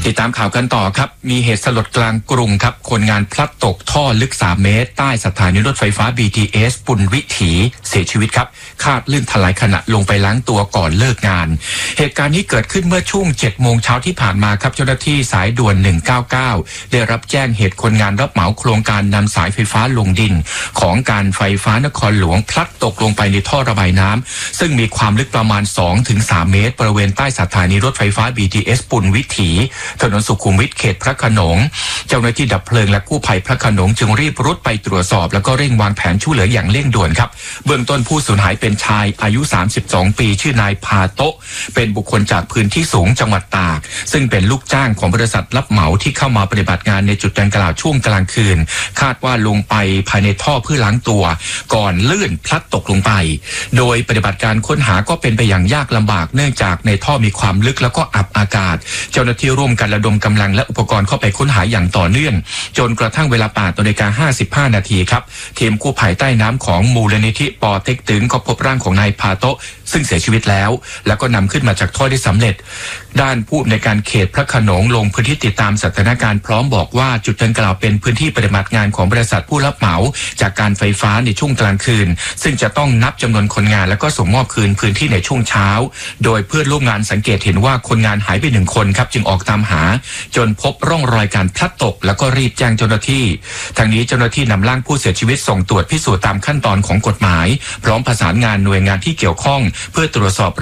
ติดตามข่าวกันต่อครับมีเหตุสลดกลางกรุงครับคนงานพลัดตกท่อลึก3 เมตรใต้สถานีรถไฟฟ้า BTS ปุณวิถีเสียชีวิตครับคาดลื่นถลายขณะลงไปล้างตัวก่อนเลิกงานเหตุการณ์นี้เกิดขึ้นเมื่อช่วง 7 โมงเช้าที่ผ่านมาครับเจ้าหน้าที่สายด่วน199ได้รับแจ้งเหตุคนงานรับเหมาโครงการนำสายไฟฟ้าลงดินของการไฟฟ้านครหลวงพลัดตกลงไปในท่อระบายน้ำซึ่งมีความลึกประมาณ 2-3 เมตรบริเวณใต้สถานีรถไฟฟ้า BTS ปุณวิถีถนนสุขุมวิทเขตพระโขนงเจ้าหน้าที่ดับเพลิงและกู้ภัยพระโขนงจึงรีบรุดไปตรวจสอบแล้วก็เร่งวางแผนช่วยเหลืออย่างเร่งด่วนครับเบื้องต้นผู้สูญหายเป็นชายอายุ32 ปีชื่อนายพาโตะเป็นบุคคลจากพื้นที่สูงจังหวัดตากซึ่งเป็นลูกจ้างของบริษัทรับเหมาที่เข้ามาปฏิบัติงานในจุดดังกล่าวช่วงกลางคืนคาดว่าลงไปภายในท่อเพื่อล้างตัวก่อนลื่นพลัดตกลงไปโดยปฏิบัติการค้นหาก็เป็นไปอย่างยากลำบากเนื่องจากในท่อมีความลึกแล้วก็อับอากาศเจ้าหน้าที่ร่วมกันระดมกำลังและอุปกรณ์เข้าไปค้นหาอย่างต่อเนื่องจนกระทั่งเวลา 8:55 นาทีครับทีมกู้ภัยใต้น้ำของมูลนิธิปอเต็กตึงก็พบร่างของนายพาโตะซึ่งเสียชีวิตแล้วก็นำขึ้นมาจากท่อได้สำเร็จด้านผู้อำนวยการเขตพระโขนงลงพื้นที่ติดตามสถานการณ์พร้อมบอกว่าจุดดังกล่าวเป็นพื้นที่ปฏิบัติงานของบริษัทผู้รับเหมาจากการไฟฟ้าในช่วงกลางคืนซึ่งจะต้องนับจำนวนคนงานแล้วก็ส่งมอบคืนพื้นที่ในช่วงเช้าโดยเพื่อนร่วมงานสังเกตเห็นว่าคนงานหายไป1 คนครับจึงออกตามหาจนพบร่องรอยการพลัดตกแล้วก็รีบแจ้งเจ้าหน้าที่ทางนี้เจ้าหน้าที่นำร่างผู้เสียชีวิตส่งตรวจพิสูจน์ตามขั้นตอนของกฎหมายพร้อมประสานงานหน่วยงานที่เกี่ยวข้องเพื่อตรวจสอบ